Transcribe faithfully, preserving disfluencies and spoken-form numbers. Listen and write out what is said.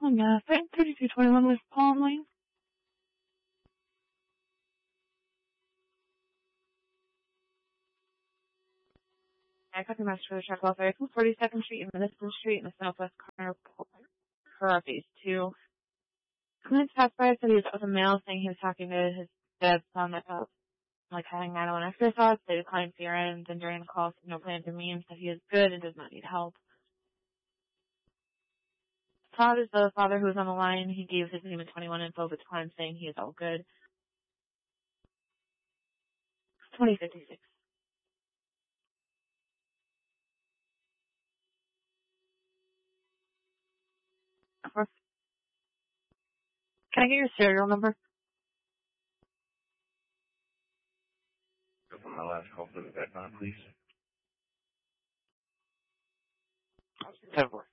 Oh, yeah, thirty-two twenty-one West Palm Lane. I cut the master for the truck off there. forty-second Street and Madison Street in the southwest corner of Corral Phase two. Clint passed by, said he was with a male, saying he was talking to his dad's son about, like, having nine oh one extra thoughts. They declined fear and then during the call, said no plans or means, that he is good and does not need help. Todd is the father who was on the line. He gave his name and twenty-one info, but declined, saying he is all good. twenty fifty-six. Can I get your serial number? Go from my last call for the vet, please. ten four.